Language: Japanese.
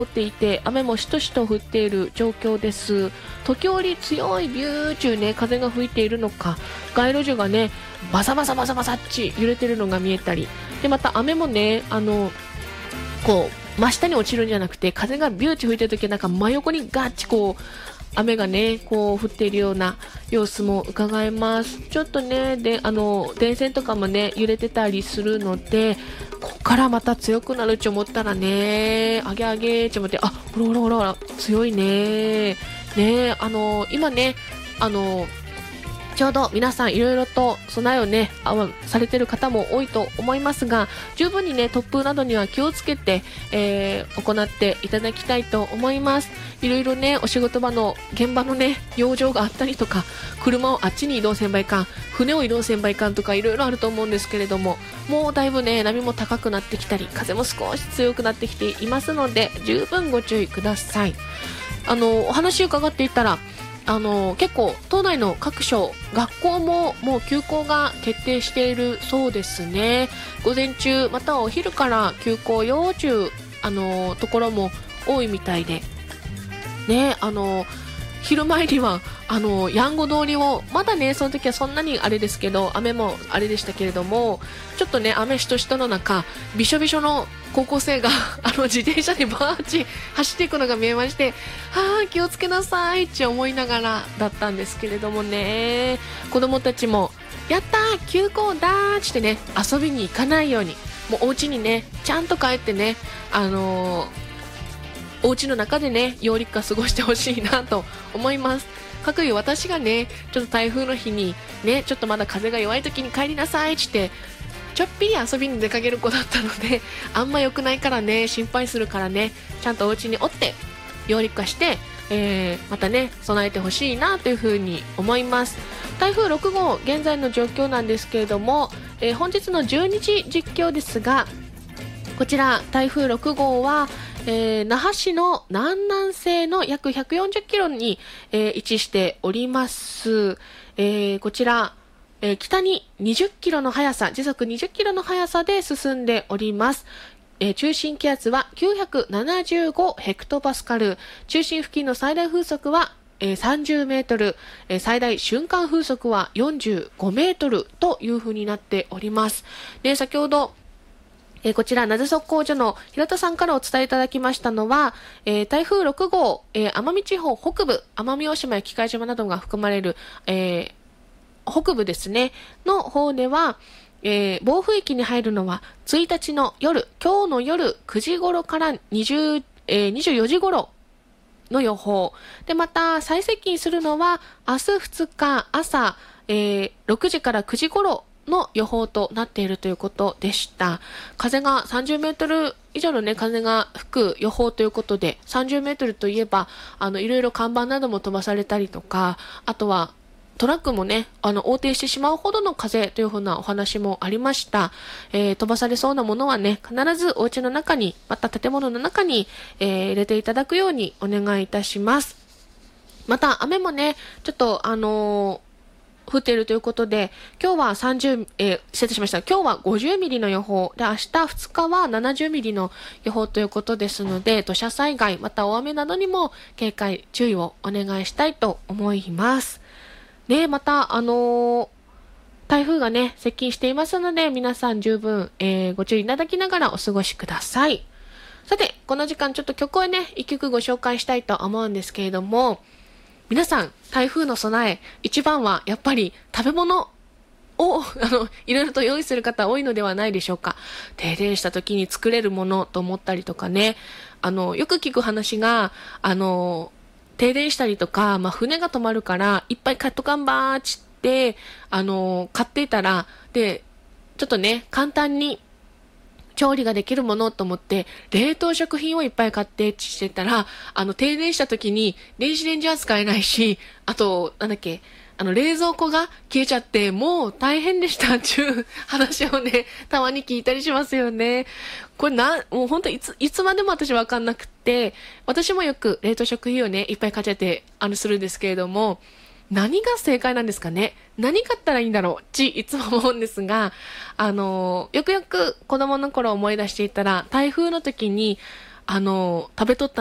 降っていて、雨もしとしと降っている状況です。時折強いビューチューね、風が吹いているのか、街路樹がね、バサバサバサバサっち揺れてるのが見えたり、で、また雨もね、こう、真下に落ちるんじゃなくて、風がビューチ吹いてるときはなんか真横にガッチこう、雨がね、こう降っているような様子も伺えます。ちょっとね、で、電線とかもね、揺れてたりするので、こっからまた強くなるって思ったらね、あげあげって思って、あ、ほらほらほらほら、強いね。ね、今ね、ちょうど皆さんいろいろと備えをねされている方も多いと思いますが、十分にね突風などには気をつけて、行っていただきたいと思います。いろいろねお仕事場の現場のね養生があったりとか、車をあっちに移動せんばいかん、船を移動せんばいかんとかいろいろあると思うんですけれども、もうだいぶね波も高くなってきたり風も少し強くなってきていますので、十分ご注意ください。お話伺っていたら結構都内の各所学校ももう休校が決定しているそうですね。午前中またはお昼から休校要中ところも多いみたいでね、昼前にはやんご通りをまだねその時はそんなにあれですけど、雨もあれでしたけれども、ちょっとね雨しとしとの中びしょびしょの高校生が自転車でバーチ走っていくのが見えまして、気をつけなさいって思いながらだったんですけれどもね、子供たちもやったー休校だーってね遊びに行かないように、もうお家にねちゃんと帰ってねお家の中でね陽気化過ごしてほしいなと思います。かくいう私がねちょっと台風の日にねちょっとまだ風が弱い時に帰りなさいってちょっぴり遊びに出かける子だったので、あんま良くないからね心配するからね、ちゃんとお家におって陽気化して、またね備えてほしいなというふうに思います。台風6号現在の状況なんですけれども、本日の12時実況ですが、こちら台風6号は那覇市の南南西の約140キロに、位置しております。こちら、北に20キロの速さ、時速20キロの速さで進んでおります。中心気圧は975ヘクトパスカル、中心付近の最大風速は30メートル、最大瞬間風速は45メートルという風になっております。で、先ほどこちら、なぜ速報所の平田さんからお伝えいただきましたのは、台風6号、奄美地方北部、奄美大島や喜界島などが含まれる、北部ですね、の方では、暴風域に入るのは1日の夜、今日の夜9時頃から24時頃の予報。で、また最接近するのは明日2日朝、6時から9時頃の予報となっているということでした。風が30メートル以上のね、風が吹く予報ということで、30メートルといえば、いろいろ看板なども飛ばされたりとか、あとは、トラックもね、横転してしまうほどの風というふうなお話もありました。飛ばされそうなものはね、必ずお家の中に、また建物の中に、入れていただくようにお願いいたします。また、雨もね、ちょっと、降っているということで、今日は失礼しました。今日は50ミリの予報で、明日2日は70ミリの予報ということですので、土砂災害、また大雨などにも警戒、注意をお願いしたいと思います。ね、また、台風がね、接近していますので、皆さん十分、ご注意いただきながらお過ごしください。さて、この時間ちょっと曲をね、一曲ご紹介したいと思うんですけれども、皆さん、台風の備え、一番はやっぱり食べ物を、いろいろと用意する方多いのではないでしょうか。停電した時に作れるものと思ったりとかね、よく聞く話が、停電したりとか、船が止まるから、いっぱい買っとかんばーっつって、買っていたら、で、ちょっとね、簡単に、調理ができるものと思って、冷凍食品をいっぱい買ってしてたら、停電した時に、電子レンジは使えないし、あと、冷蔵庫が消えちゃって、もう大変でしたっていう話をね、たまに聞いたりしますよね。これもう本当いつまでも私わかんなくって、私もよく冷凍食品をね、いっぱい買っちゃって、するんですけれども、何が正解なんですかね。何買ったらいいんだろういつも思うんですが、よくよく子供の頃思い出していたら、台風の時に、 食べとった